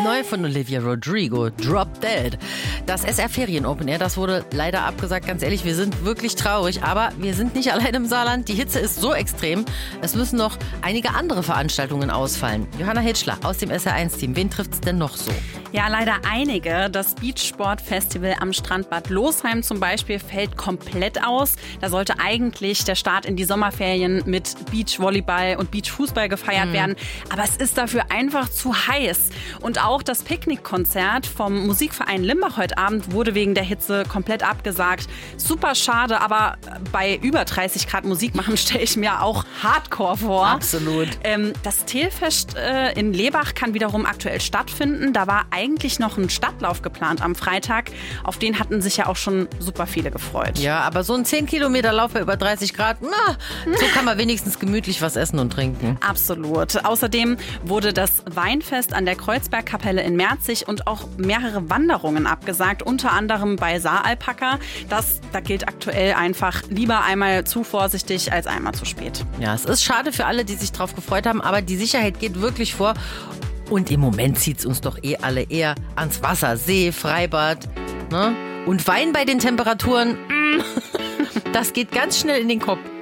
Neu von Olivia Rodrigo, Drop Dead. Das SR Ferien Open Air, das wurde leider abgesagt. Ganz ehrlich, wir sind wirklich traurig, aber wir sind nicht allein im Saarland. Die Hitze ist so extrem, es müssen noch einige andere Veranstaltungen ausfallen. Johanna Hitschler aus dem SR1-Team, wen trifft es denn noch so? Ja, leider einige. Das Beachsport-Festival am Strand Bad Losheim zum Beispiel fällt komplett aus. Da sollte eigentlich der Start in die Sommerferien mit Beachvolleyball und Beachfußball gefeiert werden. Aber es ist dafür einfach zu heiß. Und auch das Picknickkonzert vom Musikverein Limbach heute Abend wurde wegen der Hitze komplett abgesagt. Super schade, aber bei über 30 Grad Musik machen stelle ich mir auch Hardcore vor. Absolut. Das Teelfest in Lebach kann wiederum aktuell stattfinden. Da war eigentlich noch ein Stadtlauf geplant am Freitag. Auf den hatten sich ja auch schon super viele gefreut. Ja, aber so ein 10 Kilometer Lauf bei über 30 Grad, so kann man wenigstens gemütlich was essen und trinken. Absolut. Außerdem wurde das Weinfest an der Kreuzbergkapelle in Merzig und auch mehrere Wanderungen abgesagt, unter anderem bei Saaralpaka. Da gilt aktuell einfach lieber einmal zu vorsichtig als einmal zu spät. Ja, es ist schade für alle, die sich drauf gefreut haben, aber die Sicherheit geht wirklich vor. Und im Moment zieht es uns doch alle eher ans Wasser, See, Freibad. Ne? Und Wein bei den Temperaturen, das geht ganz schnell in den Kopf.